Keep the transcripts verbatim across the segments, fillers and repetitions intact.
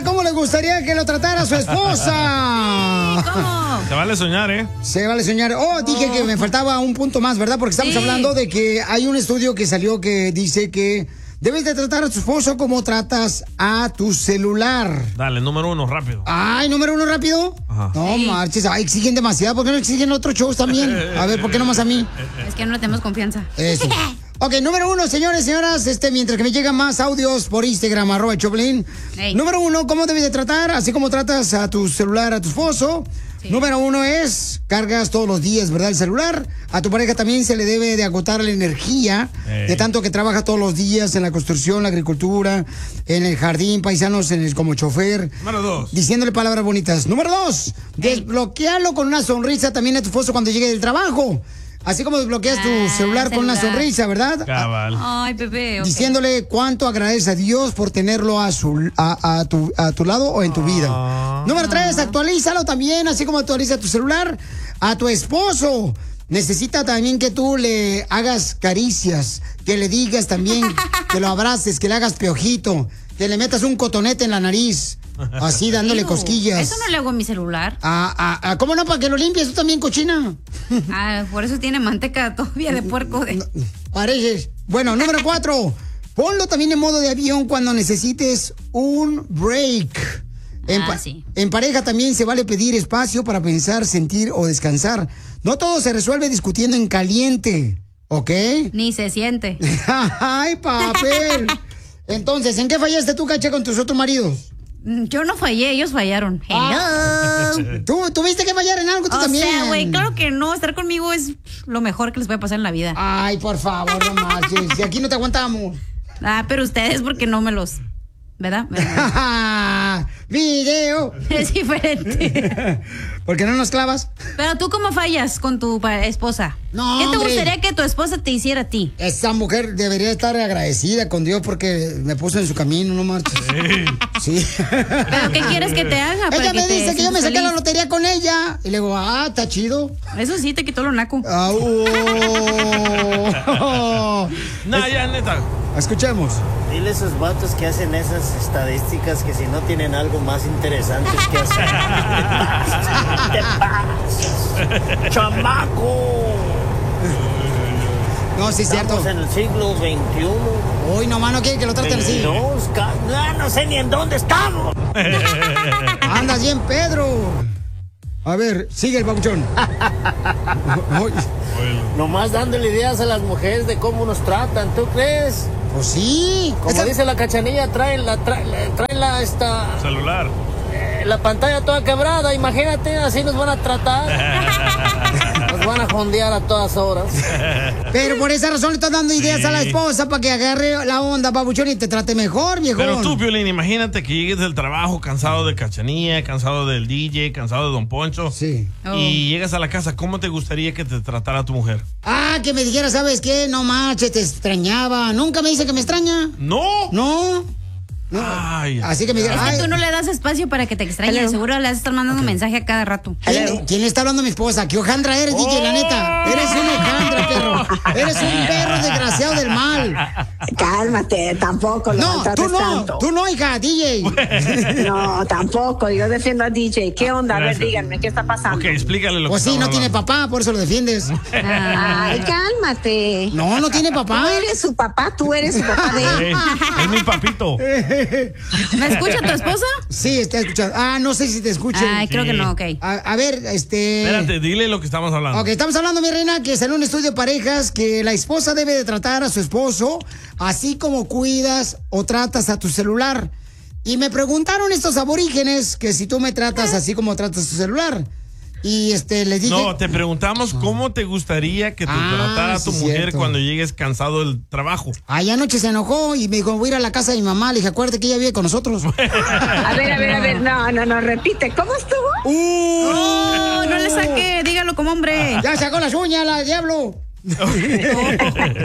señorita, ¿cómo le gustaría que lo tratara su esposa? ¿Cómo? Se vale soñar, ¿eh? Se vale soñar. Oh, dije oh. que me faltaba un punto más, ¿verdad? Porque estamos sí. hablando de que hay un estudio que salió que dice que debes de tratar a tu esposo como tratas a tu celular. Dale, número uno, rápido. Ay, número uno, rápido. Ajá. No sí. marches, ay, exigen demasiado. ¿Por qué no exigen otros shows también? A ver, ¿por qué nomás a mí? Es que no le tenemos confianza. Eso. Ok, número uno, señores, señoras, este, mientras que me llegan más audios por Instagram, arroba Choplin. Hey. Número uno, ¿cómo debes de tratar? Así como tratas a tu celular, a tu esposo. Sí. Número uno es, cargas todos los días, ¿verdad? El celular. A tu pareja también se le debe de agotar la energía, hey. de tanto que trabaja todos los días en la construcción, la agricultura, en el jardín, paisanos, en el, como chofer. Número dos. Diciéndole palabras bonitas. Número dos, hey. desbloquealo con una sonrisa también a tu esposo cuando llegue del trabajo. Así como desbloqueas ah, tu celular, celular con una sonrisa, ¿verdad? Cabal. Ay, Pepe. Okay. Diciéndole cuánto agradeces a Dios por tenerlo a su a, a, tu, a tu lado o en tu vida. Ah. Número tres, actualízalo también, así como actualiza tu celular a tu esposo. Necesita también que tú le hagas caricias, que le digas también, que lo abraces, que le hagas piojito, que le metas un cotonete en la nariz. Así dándole cosquillas. Eso no le hago a mi celular. Ah, ah, ah, ¿cómo no? Para que lo limpies, tú también, cochina. Ah, por eso tiene manteca todavía de puerco. De... No, pareces. Bueno, número cuatro. Ponlo también en modo de avión cuando necesites un break. En, ah, sí. en pareja también se vale pedir espacio para pensar, sentir o descansar. No todo se resuelve discutiendo en caliente, ¿ok? Ni se siente. ¡Ay, papel! Entonces, ¿en qué fallaste tú, Cacha, con tus otros maridos? Yo no fallé, ellos fallaron. Hello. Ah. ¿Tú tuviste que fallar en algo tú o también? O sea, güey, claro que no. Estar conmigo es lo mejor que les puede pasar en la vida. Ay, por favor, no marches. Si aquí no te aguantamos. Ah, pero ustedes porque no me los... ¿Verdad? ¡Video! Es diferente. ¿Por qué no nos clavas? Pero tú, ¿cómo fallas con tu esposa? No, ¿Qué te hombre. gustaría que tu esposa te hiciera a ti? Esa mujer debería estar agradecida con Dios porque me puso en su camino, no marches. Sí. Sí. ¿Pero qué quieres que te haga? Ella me que dice que yo me saqué feliz? la lotería con ella. Y le digo, ah, está chido. Eso sí, te quitó lo naco. Ah, oh. Nah, ya, neta. Escuchemos. Dile a esos vatos que hacen esas estadísticas que si no tienen algo más interesante que hacer. ¡Te pasas! ¡Chamaco! No, sí es cierto. Estamos en el siglo veintiuno. Uy, no, mano, quiere que lo traten así. No, no sé ni en dónde estamos. Andas bien, Pedro. A ver, sigue el papuchón. Nomás dándole ideas a las mujeres de cómo nos tratan, ¿tú crees? Pues sí. Como esa... dice la Cachanilla, traen la, traen, traen la esta... celular. Eh, la pantalla toda quebrada, imagínate, así nos van a tratar. Nos van a jondear a todas horas. Pero por esa razón le estás dando ideas sí. a la esposa para que agarre la onda, papuchón, y te trate mejor, viejo. Pero tú, Piolín, imagínate que llegues del trabajo cansado de Cachanilla, cansado del D J, cansado de Don Poncho. Sí. Oh. Y llegas a la casa, ¿cómo te gustaría que te tratara tu mujer? Ah, que me dijera, ¿sabes qué? No marches, te extrañaba. ¿Nunca me dice que me extraña? No. No. No. Ay, así que me diga, es que ay, tú no le das espacio para que te extrañe. Hello. Seguro le vas a estar mandando okay. mensaje a cada rato. ¿Quién, ¿Quién le está hablando a mi esposa? ¿Qué hojandra eres, oh. D J, la neta? Eres un hojandra, perro. Eres un perro desgraciado del mal. Cálmate, tampoco lo No, tú no, tanto. tú no, hija, D J. No, tampoco, yo defiendo a D J. ¿Qué onda? Gracias. A ver, díganme, ¿qué está pasando? Ok, explícale lo pues que sí, no hablando. tiene papá, por eso lo defiendes. Ay, cálmate. No, no tiene papá. Tú eres su papá, tú eres su papá de él. Es mi papito. ¿Me escucha tu esposa? Sí, está escuchando. Ah, no sé si te escucha. Ay, creo Sí. que no, ok. A, a ver, este... Espérate, dile lo que estamos hablando. Ok, estamos hablando, mi reina, que salió un estudio de parejas que la esposa debe de tratar a su esposo así como cuidas o tratas a tu celular. Y me preguntaron estos aborígenes que si tú me tratas así como tratas tu celular. Y este, les dije... No, te preguntamos cómo te gustaría que te Ah, tratara sí, tu mujer cierto. cuando llegues cansado del trabajo. Ay, anoche se enojó y me dijo, voy a ir a la casa de mi mamá. Le dije, acuérdate que ella vive con nosotros. A ver, a ver, a ver, no, no, no, repite, ¿cómo estuvo? ¡Uh! Oh, no le saque, dígalo como hombre. Ya sacó las uñas, la diablo.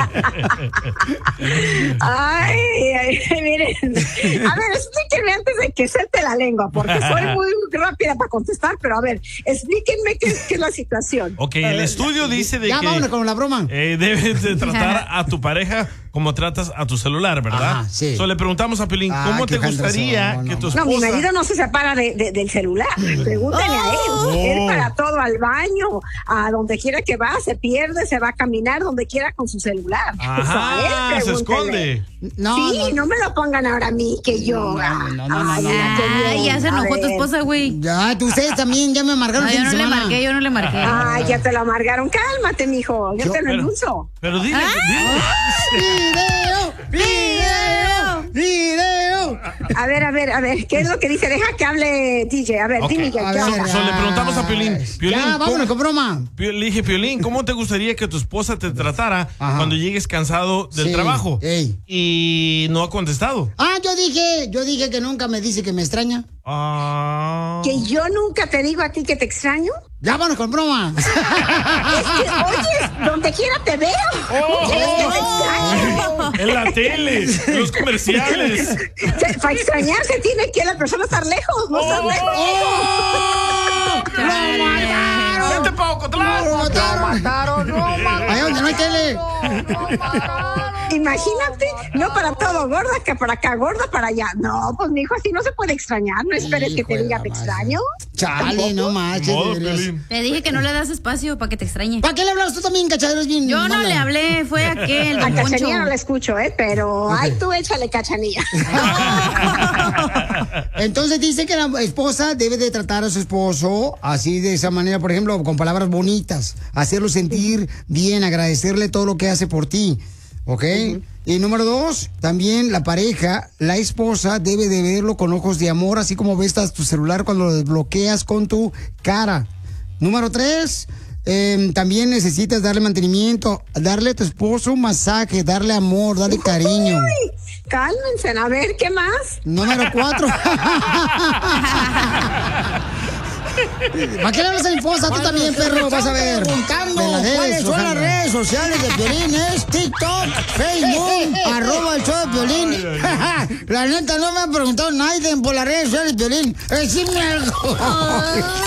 Ay, ay, miren. A ver, explíquenme antes de que suelte la lengua, porque soy muy rápida para contestar, pero a ver, explíquenme qué, qué es la situación. Ok, el estudio dice de ya, que... Ya, vámonos con la broma. Eh, debes de tratar a tu pareja como tratas a tu celular, ¿verdad? Ah, sí. So, le preguntamos a Piolín, Ah, ¿cómo te qué gustaría no, no, que tu no. esposa... No, mi marido no se separa de, de, del celular. Pregúntale a él. Oh. Él para todo, al baño, a donde quiera que va, se pierde, se va a caminar donde quiera con su celular. Ajá, Eso a él, se pregúntale. esconde. No, sí, no, no me lo pongan ahora a mí, que yo. No, no, no, no, Ay, no, ya, no. qué Ay, bien. ya se A enojó tu ver. esposa, güey. Ya, tú ustedes también ya me amargaron No, el yo fin no de le semana. marqué, yo no le marqué. Ay, ya te lo amargaron. Cálmate, mijo. Yo Yo- te lo pero- endulzo. Pero dile, Ah. dile. ¡Video! ¡Video! ¡Video! A ver, a ver, a ver. ¿Qué es lo que dice? Deja que hable D J. A ver, Ok. dime qué A qué ver, onda. So, le preguntamos a Piolín. Piolín, Ya, vámonos ¿cómo- con broma. Pio- Le dije, Piolín, ¿cómo te gustaría que tu esposa te tratara Ajá. cuando llegues cansado del Sí, trabajo? ey. Y no ha contestado. Ah, yo dije, yo dije que nunca me dice que me extraña. Ah. Que yo nunca te digo a ti que te extraño. Ya, vámonos con broma. Es que, oye, donde quiera te veo. Oh. ¿Quieres que te extrañe? En la tele, en los comerciales. Se- Para extrañarse tiene que la persona estar lejos, no estar lejos. ¡Oh! ¡Lo mataron! ¡Vete pa' Ocotlán! ¡Lo mataron! Ahí donde no hay tele. Imagínate, no para todo, gorda, que para acá, gorda para allá. No, pues mi hijo, así no se puede extrañar. No esperes que Hijo te de diga la te madre. extraño. Chale, no manches. Modo, de veras. Piolín. Te dije que no le das espacio para que te extrañe. ¿Para qué le hablas tú también, cachadero? Es bien Yo no mala. le hablé, fue aquel, A don Poncho. Cachanilla no la escucho, ¿eh? Pero, ay, tú échale Cachanilla. Entonces dice que la esposa debe de tratar a su esposo así de esa manera, por ejemplo, con palabras bonitas, hacerlo sentir bien, agradecerle todo lo que hace por ti, ¿ok? Y número dos, también la pareja, la esposa debe de verlo con ojos de amor, así como ves a tu celular cuando lo desbloqueas con tu cara. Número tres, eh, también necesitas darle mantenimiento, darle a tu esposo un masaje, darle amor, darle cariño. Uy, cálmense, a ver, ¿qué más? Número cuatro. ¿Para qué le hablas a mi esposa? Tú también, perro, vas a ver. Preguntando Me la debes, cuáles son Ojana. las redes sociales de Piolín. Es TikTok, Facebook, arroba el show de Piolín. La neta, no me ha preguntado nadie por las redes sociales de Piolín. Decime algo.